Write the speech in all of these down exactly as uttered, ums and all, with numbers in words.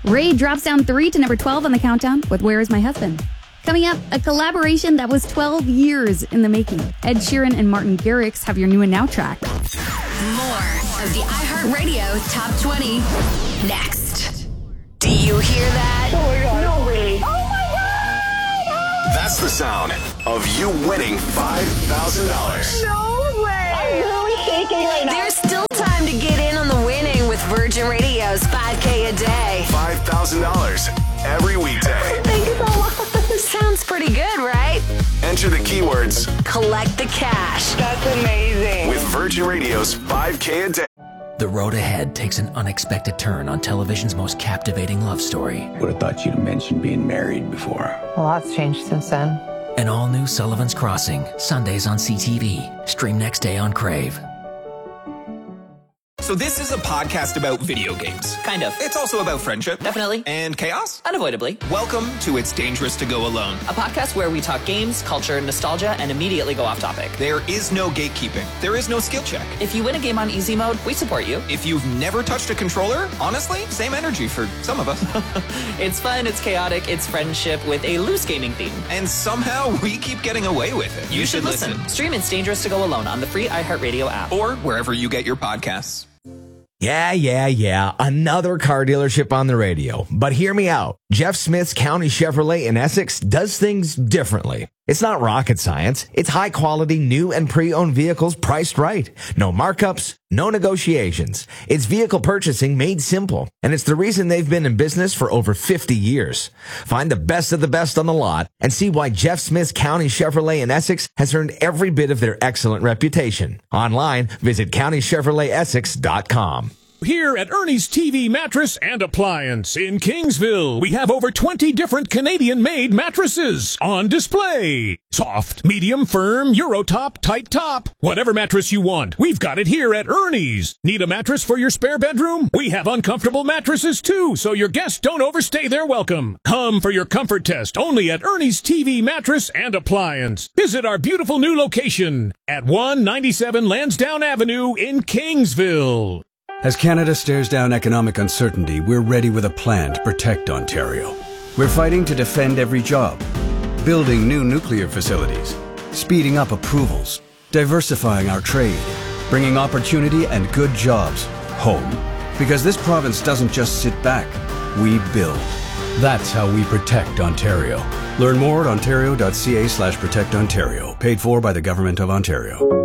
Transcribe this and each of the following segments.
Ray drops down three to number twelve on the countdown with Where Is My Husband? Coming up, a collaboration that was twelve years in the making. Ed Sheeran and Martin Garrix have your new and now track. More of the iHeartRadio Top twenty next. Do you hear that? Oh my God. No way. Oh my God! That's the sound of you winning five thousand dollars. No way. I'm really shaking right now. There's still time to get in on the winning with Virgin Radio's five K a day. five thousand dollars every weekday. Thank you so much. Sounds pretty good, right? Enter the keywords Collect the cash. That's amazing. with Virgin Radio's five K a day. The road ahead takes an unexpected turn on television's most captivating love story. Would have thought you'd have mentioned being married before. A lot's changed since then. An all-new Sullivan's Crossing, Sundays on C T V. Stream next day on Crave. So this is a podcast about video games. Kind of. It's also about friendship. Definitely. And chaos. Unavoidably. Welcome to It's Dangerous to Go Alone. A podcast where we talk games, culture, nostalgia, and immediately go off topic. There is no gatekeeping. There is no skill check. If you win a game on easy mode, we support you. If you've never touched a controller, honestly, same energy for some of us. It's fun, it's chaotic, it's friendship with a loose gaming theme. And somehow we keep getting away with it. You, you should, should listen. listen. Stream It's Dangerous to Go Alone on the free iHeartRadio app. Or wherever you get your podcasts. Yeah, yeah, yeah. Another car dealership on the radio. But hear me out. Jeff Smith's County Chevrolet in Essex does things differently. It's not rocket science. It's high quality new and pre-owned vehicles priced right. No markups, no negotiations. It's vehicle purchasing made simple. And it's the reason they've been in business for over fifty years. Find the best of the best on the lot and see why Jeff Smith's County Chevrolet in Essex has earned every bit of their excellent reputation. Online, visit county chevrolet essex dot com. Here at Ernie's T V Mattress and Appliance in Kingsville, we have over twenty different Canadian-made mattresses on display. Soft, medium, firm, Eurotop, tight top. Whatever mattress you want, we've got it here at Ernie's. Need a mattress for your spare bedroom? We have uncomfortable mattresses too, so your guests don't overstay their welcome. Come for your comfort test only at Ernie's T V Mattress and Appliance. Visit our beautiful new location at one ninety-seven Lansdowne Avenue in Kingsville. As Canada stares down economic uncertainty, we're ready with a plan to protect Ontario. We're fighting to defend every job, building new nuclear facilities, speeding up approvals, diversifying our trade, bringing opportunity and good jobs home. Because this province doesn't just sit back, we build. That's how we protect Ontario. Learn more at ontario.ca slash protect Ontario. Paid for by the Government of Ontario.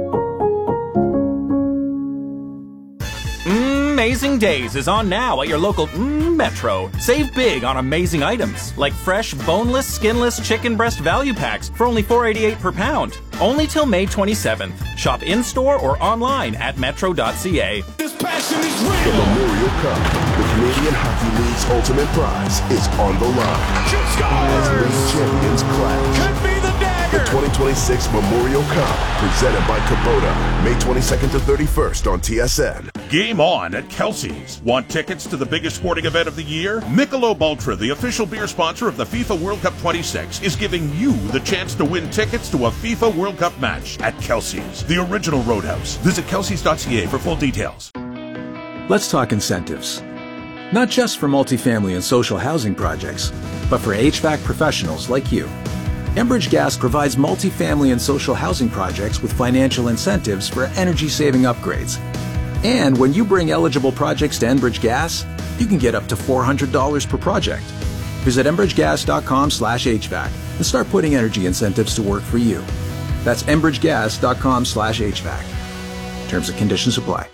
Amazing Days is on now at your local mm, Metro. Save big on amazing items like fresh, boneless, skinless chicken breast value packs for only four dollars and eighty-eight cents per pound. Only till May twenty-seventh. Shop in-store or online at metro dot c a. This passion is real. The Memorial Cup, the Canadian Hockey League's ultimate prize, is on the line. As league champions clash. Could be the dagger. The twenty twenty-six Memorial Cup, presented by Kubota, May twenty-second to thirty-first on T S N. Game on at Kelsey's. Want tickets to the biggest sporting event of the year? Michelob Ultra, the official beer sponsor of the FIFA World Cup twenty-six, is giving you the chance to win tickets to a FIFA World Cup match at Kelsey's, the original Roadhouse. Visit kelseys dot c a for full details. Let's talk incentives. Not just for multifamily and social housing projects, but for H V A C professionals like you. Enbridge Gas provides multifamily and social housing projects with financial incentives for energy-saving upgrades. And when you bring eligible projects to Enbridge Gas, you can get up to four hundred dollars per project. Visit enbridge gas dot com slash H V A C and start putting energy incentives to work for you. That's enbridge gas dot com slash H V A C. Terms and conditions apply.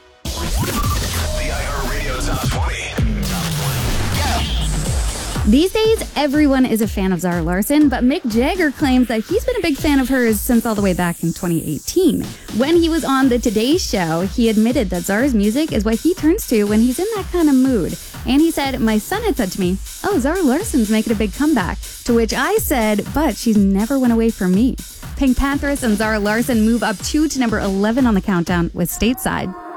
These days, everyone is a fan of Zara Larsson, but Mick Jagger claims that he's been a big fan of hers since all the way back in twenty eighteen. When he was on the Today Show, he admitted that Zara's music is what he turns to when he's in that kind of mood. And he said, my son had said to me, oh, Zara Larsson's making a big comeback. To which I said, but she's never went away from me. Pink Panthers and Zara Larsson move up two to number eleven on the countdown with Stateside.